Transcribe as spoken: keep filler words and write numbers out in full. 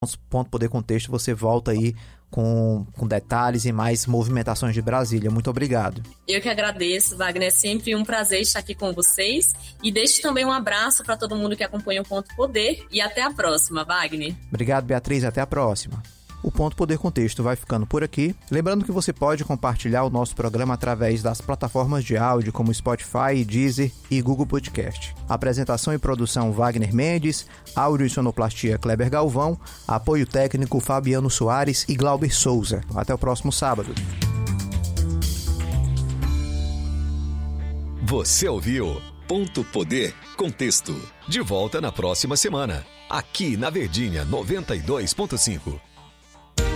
nosso Ponto Poder Contexto você volta aí com, com detalhes e mais movimentações de Brasília. Muito obrigado. Eu que agradeço, Wagner. É sempre um prazer estar aqui com vocês. E deixo também um abraço para todo mundo que acompanha o Ponto Poder. E até a próxima, Wagner. Obrigado, Beatriz. Até a próxima. O Ponto Poder Contexto vai ficando por aqui. Lembrando que você pode compartilhar o nosso programa através das plataformas de áudio como Spotify, Deezer e Google Podcast. Apresentação e produção Wagner Mendes, áudio e sonoplastia Kleber Galvão, apoio técnico Fabiano Soares e Glauber Souza. Até o próximo sábado. Você ouviu Ponto Poder Contexto. De volta na próxima semana, aqui na Verdinha noventa e dois ponto cinco.